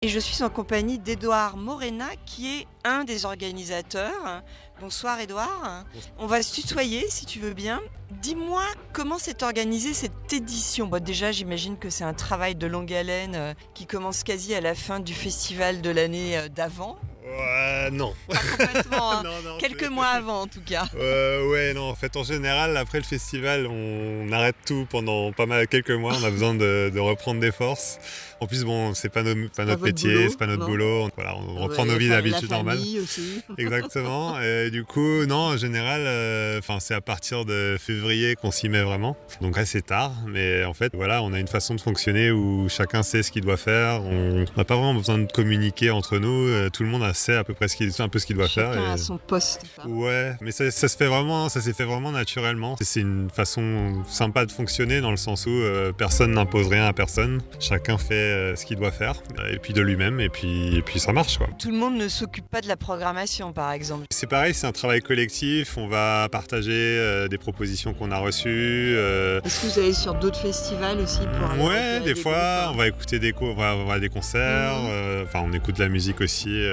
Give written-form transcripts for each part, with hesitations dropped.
Et je suis en compagnie d'Édouard Morena, qui est un des organisateurs. Bonsoir Édouard. On va se tutoyer si tu veux bien. Dis-moi comment s'est organisée cette édition. Bon, déjà, j'imagine que c'est un travail de longue haleine qui commence quasi à la fin du festival de l'année d'avant. Non. Pas complètement, hein. Non, Quelques mois avant en tout cas. Non. En fait, en général, après le festival, on arrête tout pendant quelques mois. On a besoin de reprendre des forces. En plus, bon, c'est pas notre métier, boulot, c'est pas notre non. boulot. Voilà, on reprend nos vies d'habitude normales. La famille aussi. Exactement. Et du coup, non, en général, c'est à partir de février qu'on s'y met vraiment. Donc assez tard, mais en fait, voilà, on a une façon de fonctionner où chacun sait ce qu'il doit faire. On n'a pas vraiment besoin de communiquer entre nous. Tout le monde sait à peu près un peu ce qu'il doit faire. Chacun a son poste. Ouais, mais ça s'est fait vraiment naturellement. C'est une façon sympa de fonctionner dans le sens où personne n'impose rien à personne. Chacun fait ce qu'il doit faire, et puis de lui-même, et puis ça marche, quoi. Tout le monde ne s'occupe pas de la programmation, par exemple. C'est pareil, c'est un travail collectif. On va partager des propositions qu'on a reçues. Est-ce que vous allez sur d'autres festivals aussi pour Ouais, des fois, on va écouter on va voir des concerts. On écoute de la musique aussi.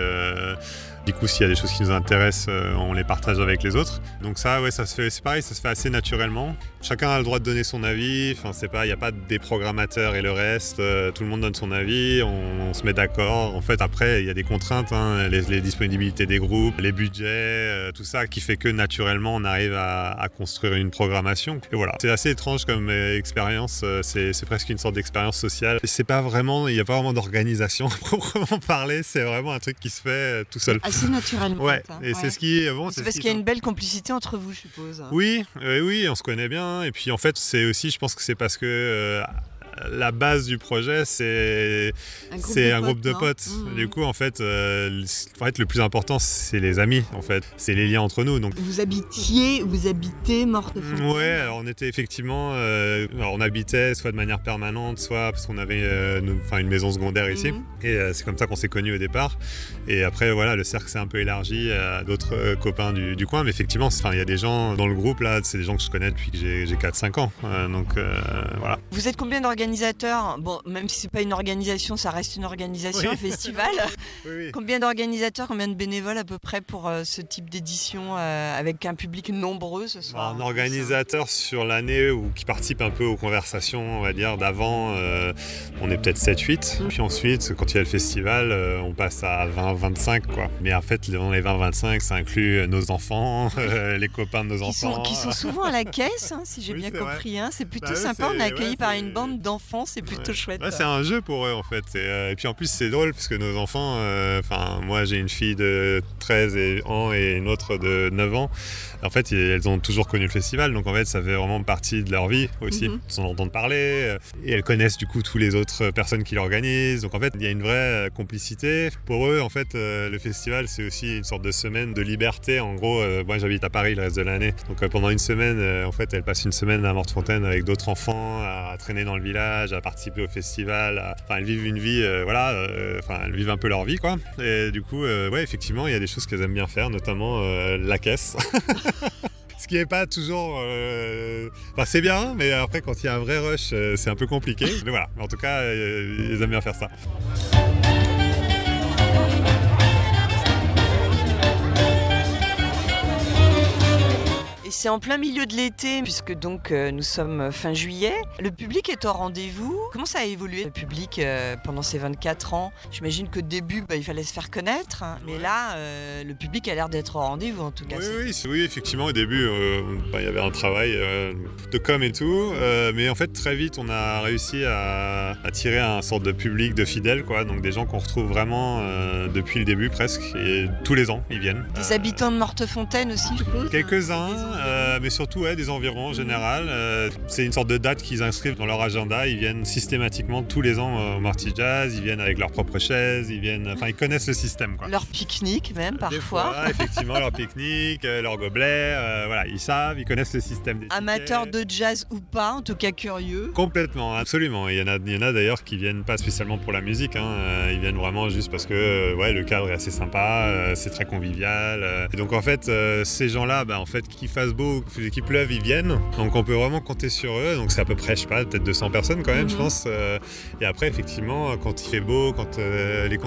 Du coup, s'il y a des choses qui nous intéressent, on les partage avec les autres. Donc ça, ouais, c'est pareil, ça se fait assez naturellement. Chacun a le droit de donner son avis. Il n'y a pas des programmateurs et le reste. Tout le monde donne son avis, on se met d'accord. En fait, après, il y a des contraintes, les disponibilités des groupes, les budgets, tout ça, qui fait que naturellement, on arrive à construire une programmation. Et voilà, c'est assez étrange comme expérience. C'est presque une sorte d'expérience sociale. Il n'y a pas vraiment d'organisation à proprement parler. C'est vraiment un truc qui se fait tout seul. Assez naturellement. Ouais, et c'est ce qui c'est parce qu'il y a une belle complicité entre vous, je suppose. Oui, on se connaît bien. Et puis en fait, c'est aussi, je pense que c'est parce que la base du projet, c'est un groupe de potes. Du coup, en fait, le plus important, c'est les amis, en fait. C'est les liens entre nous. Donc, vous habitez Mortefontaine. Ouais, alors on était effectivement... on habitait soit de manière permanente, soit parce qu'on avait une maison secondaire ici. Et c'est comme ça qu'on s'est connus au départ. Et après, voilà, le cercle s'est un peu élargi à d'autres copains du coin. Mais effectivement, il y a des gens dans le groupe, là, c'est des gens que je connais depuis que j'ai 4-5 ans. Voilà. Vous êtes combien d'organisateurs ? Bon, même si c'est pas une organisation, ça reste une organisation, un festival. Oui. Combien d'organisateurs, combien de bénévoles à peu près pour ce type d'édition avec un public nombreux ce soir? Un organisateur sur l'année qui participe un peu aux conversations, on va dire, d'avant, on est peut-être 7-8. Puis ensuite, quand il y a le festival, on passe à 20-25, quoi. Mais en fait, dans les 20-25, ça inclut nos enfants, les copains de nos enfants. Qui sont souvent à la caisse, si j'ai bien compris. C'est plutôt sympa, on est accueillis par une bande d'enfants, c'est plutôt chouette. Ouais, c'est un jeu pour eux, en fait. Et puis en plus, c'est drôle, parce que nos enfants, moi j'ai une fille de 13 ans et une autre de 9 ans. En fait, elles ont toujours connu le festival, donc en fait, ça fait vraiment partie de leur vie aussi. Ils en entendent parler, et elles connaissent du coup toutes les autres personnes qui l'organisent. Donc en fait, il y a une vraie complicité. Pour eux, en fait, le festival, c'est aussi une sorte de semaine de liberté. En gros, moi j'habite à Paris le reste de l'année. Donc pendant une semaine, en fait, elles passent une semaine à Mortefontaine avec d'autres enfants, à traîner dans le village, à participer au festival. Elles vivent une vie, elles vivent un peu leur vie, quoi. Et du coup, effectivement, il y a des choses qu'elles aiment bien faire, notamment la caisse. Ce qui n'est pas toujours... c'est bien, mais après, quand il y a un vrai rush, c'est un peu compliqué. Mais voilà, en tout cas, ils aiment bien faire ça. Et c'est en plein milieu de l'été, puisque donc nous sommes fin juillet. Le public est au rendez-vous. Comment ça a évolué le public pendant ces 24 ans? J'imagine qu'au début, il fallait se faire connaître, mais là, le public a l'air d'être au rendez-vous en tout cas. Oui, effectivement, au début, il y avait un travail de com et tout, mais en fait, très vite, on a réussi à attirer un sorte de public de fidèles, quoi. Donc des gens qu'on retrouve vraiment depuis le début presque, et tous les ans, ils viennent. Des habitants de Mortefontaine aussi, je suppose? Quelques-uns. Mais surtout des environs en général. C'est une sorte de date qu'ils inscrivent dans leur agenda. Ils viennent systématiquement tous les ans au Marty Jazz. Ils viennent avec leurs propres chaises. Ils connaissent le système, quoi. Leur pique-nique même parfois. Des fois, effectivement, leur pique-nique, leur gobelet. Ils savent, ils connaissent le système des amateurs de jazz ou pas, en tout cas curieux. Complètement, absolument. Il y en a d'ailleurs qui viennent pas spécialement pour la musique. Ils viennent vraiment juste parce que le cadre est assez sympa, c'est très convivial. Et donc en fait, ces gens-là, qu'ils fassent beau, qu'il pleuve, ils viennent. Donc on peut vraiment compter sur eux. Donc c'est à peu près, je sais pas, peut-être 200 personnes quand même, je pense. Et après, effectivement, quand il fait beau, quand les